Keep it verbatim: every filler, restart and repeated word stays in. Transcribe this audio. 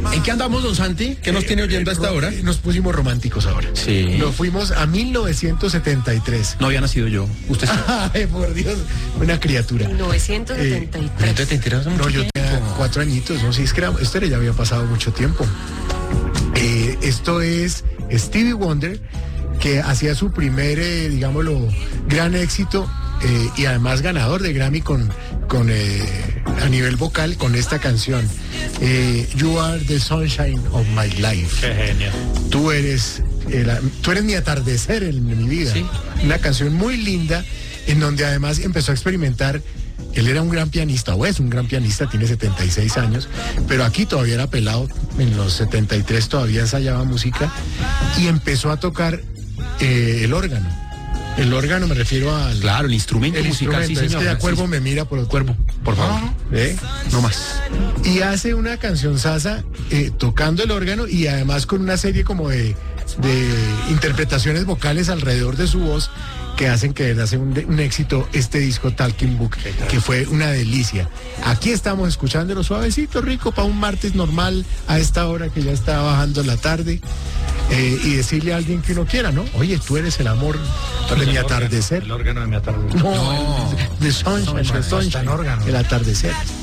¿En qué andamos, don Santi? ¿Qué nos tiene oyendo a esta hora? Nos pusimos románticos ahora. Sí. Nos fuimos a mil novecientos setenta y tres. No había nacido yo. Usted sí. Ay, por Dios, una criatura. mil novecientos setenta y tres. No, yo tenía cuatro añitos, no, sí, es que era, esto ya había pasado mucho tiempo. Eh, esto es Stevie Wonder, que hacía su primer, eh, digámoslo, gran éxito eh, y además ganador de Grammy con, con eh, a nivel vocal con esta canción. Eh, You are the sunshine of my life. Qué genio. Tú eres, el, tú eres mi atardecer en mi vida. Sí. Una canción muy linda en donde además empezó a experimentar. Él era un gran pianista, o es un gran pianista, tiene setenta y seis años, pero aquí todavía era pelado, en los setenta y tres todavía ensayaba música y empezó a tocar eh, el órgano. El órgano me refiero al... Claro, el instrumento El musical, instrumento, sí, es señor. que ya Sí, Cuervo sí. me mira por el cuervo, por favor. ¿Eh? No más. Y hace una canción sasa eh, tocando el órgano y además con una serie como de, de interpretaciones vocales alrededor de su voz que hacen que hace un, un éxito este disco Talking Book, que fue una delicia. Aquí estamos escuchándolo suavecito, rico, para un martes normal a esta hora que ya está bajando la tarde. Eh, y decirle a alguien que uno quiera, ¿no? Oye, tú eres el amor de mi atardecer. El órgano de mi atardecer. No, de sunshine, Sunshine, sunshine, órgano. el atardecer.